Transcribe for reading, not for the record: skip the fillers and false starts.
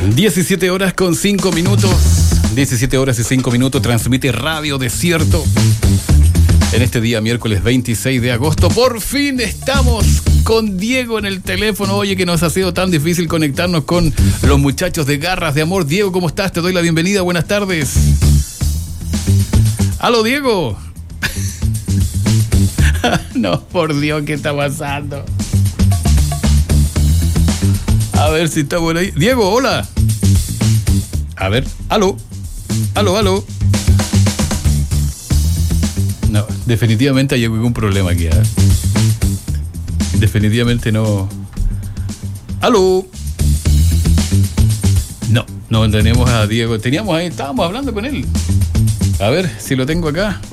17 horas con 5 minutos. 17 horas y 5 minutos. Transmite Radio Desierto. En este día, miércoles 26 de agosto. Por fin estamos con Diego en el teléfono. Oye, que nos ha sido tan difícil conectarnos con los muchachos de Garras de Amor. Diego, ¿cómo estás? Te doy la bienvenida. Buenas tardes. ¡Aló, Diego! No, por Dios, ¿qué está pasando? A ver si está por ahí. Diego, hola. A ver, aló. Aló. No, definitivamente hay algún problema aquí, ¿eh? Definitivamente no. Aló. No tenemos a Diego. Teníamos ahí, estábamos hablando con él. A ver si lo tengo acá.